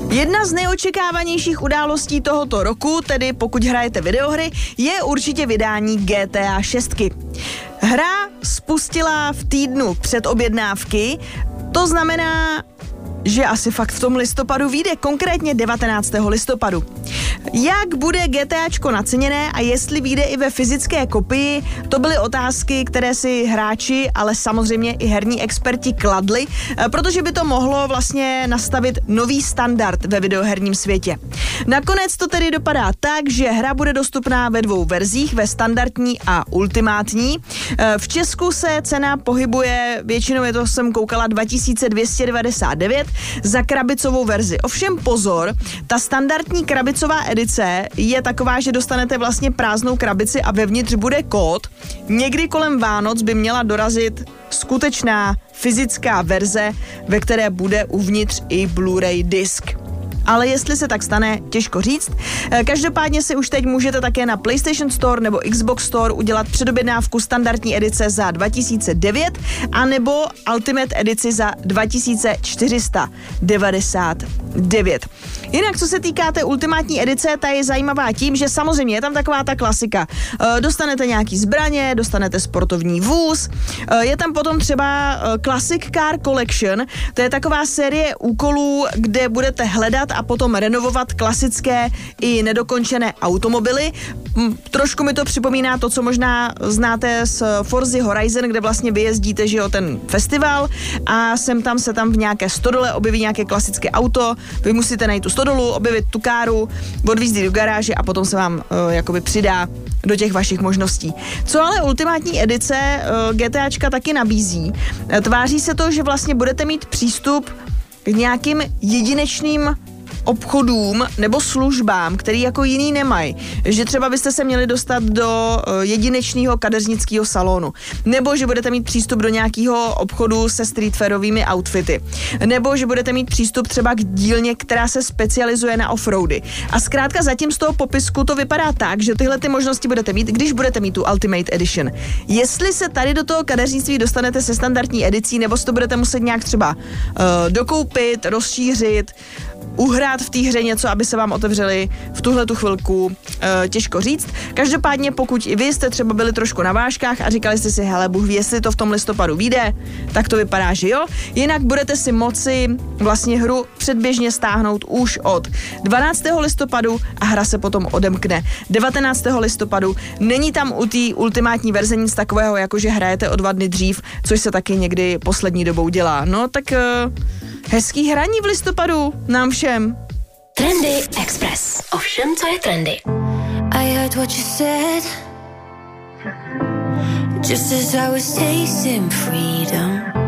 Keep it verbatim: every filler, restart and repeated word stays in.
Jedna z nejočekávanějších událostí tohoto roku, tedy pokud hrajete videohry, je určitě vydání G T A šest. Hra spustila v týdnu předobjednávky, to znamená, že asi fakt v tom listopadu vyjde, konkrétně devatenáctého listopadu. Jak bude GTAčko naceněné a jestli vyjde i ve fyzické kopii, to byly otázky, které si hráči, ale samozřejmě i herní experti kladli, protože by to mohlo vlastně nastavit nový standard ve videoherním světě. Nakonec to tedy dopadá tak, že hra bude dostupná ve dvou verzích, ve standardní a ultimátní. V Česku se cena pohybuje, většinou je to, jsem koukala, dva tisíce dvě stě devadesát devět za krabicovou verzi. Ovšem pozor, ta standardní krabicová edice je taková, že dostanete vlastně prázdnou krabici a vevnitř bude kód. Někdy kolem Vánoc by měla dorazit skutečná fyzická verze, ve které bude uvnitř i Blu-ray disk. Ale jestli se tak stane, těžko říct. Každopádně si už teď můžete také na PlayStation Store nebo Xbox Store udělat předobjednávku standardní edice za dva tisíce devět a nebo Ultimate edici za dva tisíce čtyři sta devadesát devět. Jinak, co se týká té ultimátní edice, ta je zajímavá tím, že samozřejmě je tam taková ta klasika. Dostanete nějaký zbraně, dostanete sportovní vůz, je tam potom třeba Classic Car Collection, to je taková série úkolů, kde budete hledat a potom renovovat klasické i nedokončené automobily. Trošku mi to připomíná to, co možná znáte z Forza Horizon, kde vlastně vyjezdíte, že jo, ten festival a sem tam se tam v nějaké stodole objeví nějaké klasické auto, vy musíte najít tu stodolu, objevit tu káru, odvízt do garáže a potom se vám uh, jakoby přidá do těch vašich možností. Co ale ultimátní edice uh, GTAčka taky nabízí? Tváří se to, že vlastně budete mít přístup k nějakým jedinečným obchodům nebo službám, který jako jiný nemají. Že třeba byste se měli dostat do jedinečného kadeřnického salonu. Nebo že budete mít přístup do nějakého obchodu se streetwearovými outfity. Nebo že budete mít přístup třeba k dílně, která se specializuje na offroady. A zkrátka zatím z toho popisku to vypadá tak, že tyhle ty možnosti budete mít, když budete mít tu Ultimate Edition. Jestli se tady do toho kadeřnictví dostanete se standardní edicí, nebo si to budete muset nějak třeba uh, dokoupit, rozšířit, uhrát v té hře něco, aby se vám otevřeli v tuhle tu chvilku, e, těžko říct. Každopádně, pokud i vy jste třeba byli trošku na vážkách a říkali jste si, hele, Bůh ví, jestli to v tom listopadu vyjde, tak to vypadá, že jo. Jinak budete si moci vlastně hru předběžně stáhnout už od dvanáctého listopadu a hra se potom odemkne devatenáctého listopadu. Není tam u té ultimátní verze nic takového, jako že hrajete o dva dny dřív, což se taky někdy poslední dobou dělá. No, tak... E, hezký hraní v listopadu nám všem. Trendy Express. Ovšem, co je trendy. I heard what you said. Just as I was tasting freedom.